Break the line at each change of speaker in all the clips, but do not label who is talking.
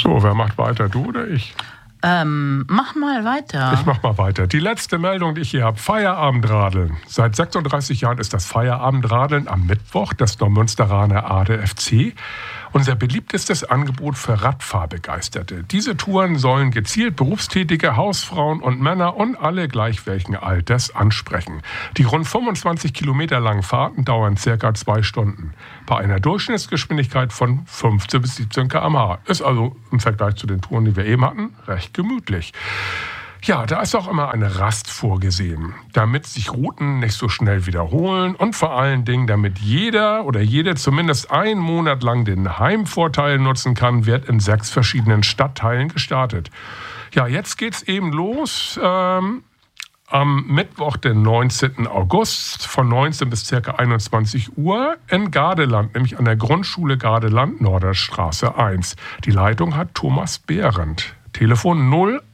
So, wer macht weiter, du oder ich?
Mach mal weiter.
Ich mach mal weiter. Die letzte Meldung, die ich hier habe, Feierabendradeln. Seit 36 Jahren ist das Feierabendradeln am Mittwoch des Neumünsteraner ADFC unser beliebtestes Angebot für Radfahrbegeisterte. Diese Touren sollen gezielt berufstätige Hausfrauen und Männer und alle gleich welchen Alters ansprechen. Die rund 25 Kilometer langen Fahrten dauern circa 2 Stunden. Bei einer Durchschnittsgeschwindigkeit von 15 bis 17 km/h. Ist also im Vergleich zu den Touren, die wir eben hatten, recht gemütlich. Ja, da ist auch immer eine Rast vorgesehen, damit sich Routen nicht so schnell wiederholen und vor allen Dingen, damit jeder oder jede zumindest einen Monat lang den Heimvorteil nutzen kann, wird in 6 verschiedenen Stadtteilen gestartet. Ja, jetzt geht's eben los. Am Mittwoch, den 19. August von 19 bis ca. 21 Uhr in Gardeland, nämlich an der Grundschule Gardeland, Norderstraße 1. Die Leitung hat Thomas Behrendt. Telefon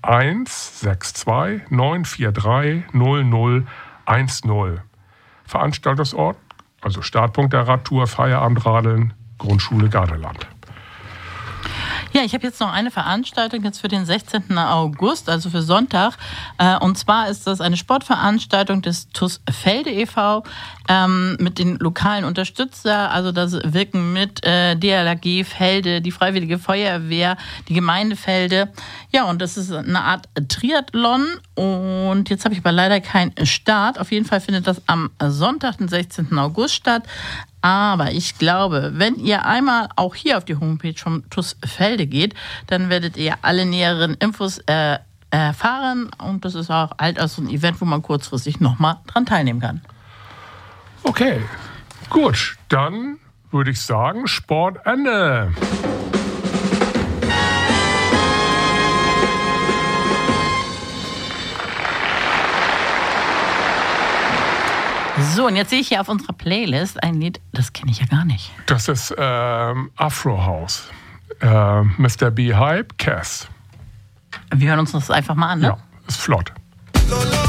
0162 943 0010. Veranstaltungsort, also Startpunkt der Radtour, Feierabendradeln, Grundschule Gardeland.
Ja, ich habe jetzt noch eine Veranstaltung jetzt für den 16. August, also für Sonntag. Und zwar ist das eine Sportveranstaltung des TuS Felde e.V. Mit den lokalen Unterstützer. Also da wirken mit DLRG Felde, die Freiwillige Feuerwehr, die Gemeinde Felde. Ja, und das ist eine Art Triathlon. Und jetzt habe ich aber leider keinen Start. Auf jeden Fall findet das am Sonntag, den 16. August statt. Aber ich glaube, wenn ihr einmal auch hier auf die Homepage vom TuS Felde geht, dann werdet ihr alle näheren Infos erfahren. Und das ist auch halt so ein Event, wo man kurzfristig nochmal dran teilnehmen kann.
Okay, gut. Dann würde ich sagen, Sportende.
So, und jetzt sehe ich hier auf unserer Playlist ein Lied, das kenne ich ja gar nicht.
Das ist Afro House. Mr. B-Hype, Cass.
Wir hören uns das einfach mal an, ne?
Ja, ist flott.